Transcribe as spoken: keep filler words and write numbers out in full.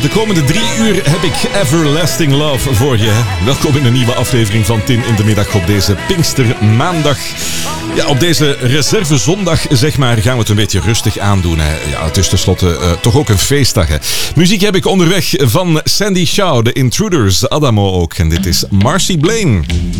De komende drie uur heb ik Everlasting Love voor je. Welkom in een nieuwe aflevering van Tin in de Middag op deze Pinkstermaandag. Ja, op deze reservezondag, zeg maar, gaan we het een beetje rustig aandoen. Hè. Ja, het is tenslotte uh, toch ook een feestdag. Hè. Muziek heb ik onderweg van Sandy Shaw, de Intruders, Adamo ook. En dit is Marcy Blaine.